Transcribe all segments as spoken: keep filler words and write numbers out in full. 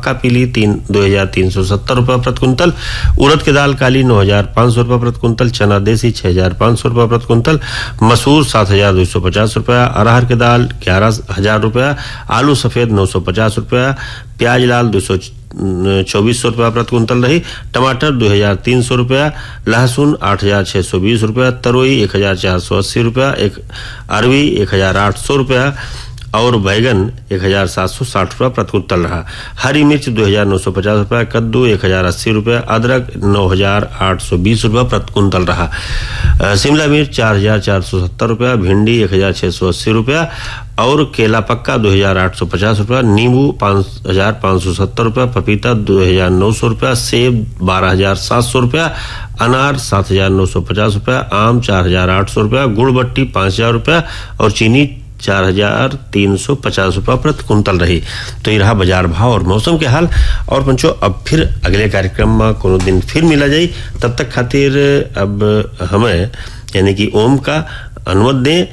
मक्का पीली तीन दो हजार तीन सौ सत्तर रुपये प्रति कुंतल, उड़द की दाल काली नौ हजार पाँच सौ रुपये प्रति कुंतल, चना देसी छः हजार पाँच सौ रुपये प्रति कुंतल, मसूर सात हजार दो सौ पचास रुपया, अरहर की दाल ग्यारह हजार रुपया, आलू सफ़ेद नौ सौ पचास रुपया, प्याज लाल दो सौ चौबीस सौ रुपया प्रति कुंतल रही, टमाटर दो हजार तीन सौ रुपया, लहसुन आठ हजार छः सौ बीस रुपया, तरोई एक हजार चार सौ अस्सी रुपया, एक अरवी एक हजार आठ सौ रुपया और बैगन एक हजार सात सौ साठ रुपया प्रति कुंतल रहा। हरी मिर्च दो हजार नौ सौ पचास रुपया, कद्दू एक हजार अस्सी रुपया, अदरक नौ हजार आठ सौ बीस रुपया प्रति कुंतल रहा। शिमला मिर्च चार हजार चार सौ सत्तर रुपया, भिंडी एक हजार छः सौ अस्सी रुपया और केला पक्का दो हजार आठ सौ पचास रुपया, नींबू पाँच हजार पाँच सौ सत्तर रुपया, पपीता दो हजार नौ सौ रुपया, सेब बारह हजार सात सौ रुपया, अनार सात हजार नौ सौ पचास रुपया, आम चार हजार आठ सौ रुपया, गुड़ बट्टी पाँच हजार रुपया और चीनी चार हजार तीन सौ पचास रुपया प्रति कुंतल रही। तो ये रहा बाजार भाव और मौसम के हाल। और पंचो अब फिर अगले कार्यक्रम में कोनो दिन फिर मिला जाए, तब तक खातिर अब हमें यानी कि ओम का अनुमति दें।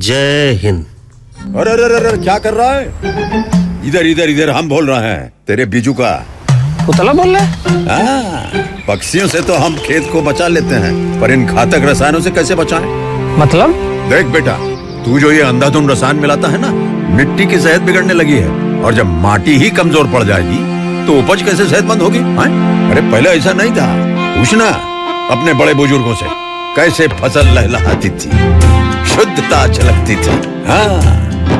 जय हिंद। अरे अरे अरे क्या कर रहा है? इधर इधर इधर हम बोल रहे हैं तेरे बीजू का। पुतला बोल रहे हैं? पक्षियों से तो हम खेत को बचा लेते हैं, पर इन घातक रसायनों से कैसे बचाएं? मतलब? देख बेटा, तू जो ये अंधाधुंध रसायन मिलाता है ना, मिट्टी की सेहत बिगड़ने लगी है और जब माटी ही कमजोर पड़ जाएगी तो उपज कैसे सेहतमंद होगी? अरे पहले ऐसा नहीं था, पूछना अपने बड़े बुजुर्गों से कैसे फसल लहलहाती थी, शुद्धता झलकती थी। हाँ,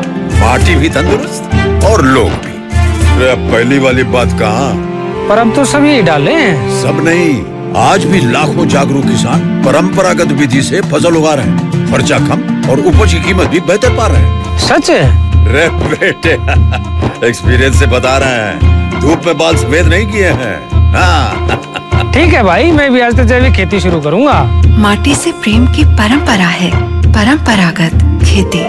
माटी भी तंदुरुस्त और लोग भी। अरे अब पहली वाली बात कहाँ? पर अब तो सभी डाले हैं। सब नहीं, आज भी लाखों जागरूक किसान परंपरागत विधि से फसल उगा रहे हैं। खर्चा कम और उपज की कीमत भी बेहतर पा रहे हैं। सच है? रे बेटे एक्सपीरियंस से बता रहे हैं, धूप में बाल सफेद नहीं किए हैं। हाँ। ठीक है भाई, मैं भी आज से जैविक खेती शुरू करूंगा। माटी से प्रेम की परंपरा है, परंपरागत खेती।